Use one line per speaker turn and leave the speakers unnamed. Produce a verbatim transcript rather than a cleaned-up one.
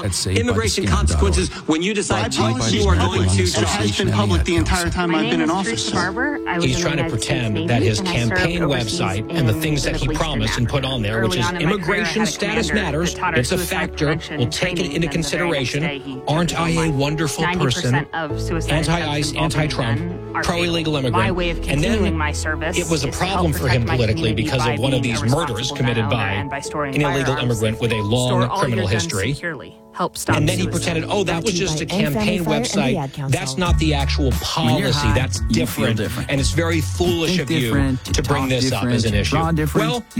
about
That's saved by the
immigration
scam dot org.
consequences when you decide
Brought
how
to
you
you
are
by
going
the
to.
Association
It has been
and the
public
Ad
the entire
Council.
time
My
I've been
name
in
is
office.
Teresa Barber. I was
He's
in
trying
the
to
United States
pretend
Navy,
that his
and I served
campaign
overseas
website
in
and the things
the
that he
Middle East
promised
and
and put on there, which
Early
is
on in my career, I
immigration
had a
status
commander
matters,
that taught our
it's a
suicide
factor,
prevention
we'll take it
training,
into
and the very next
consideration.
day he
Aren't
took
I a
online.
wonderful
ninety percent
person?
of suicide
Anti-ICE,
attempts involving
anti-Trump,
men are
pro-illegal
fatal.
immigrant.
My way of
And
continuing
then
my service
it was a
is to help
problem for him
protect my
politically
community
because
by
of one of
being
these
a
murders
responsible
committed
gun owner
by
and by storing
an illegal
firearms
immigrant with a
safely.
long
Store all
criminal
your guns
history.
securely. Help stop
And then he
suicide.
pretended, oh, that
Brought
was
to you
just
by
a campaign
End Family Fire and the
website.
Ad Council.
That's not the actual policy.
high,
That's
you feel
different.
different.
And it's very foolish
Think
of you
different,
to bring
talk
this up as an
different,
issue.
draw different.
Well,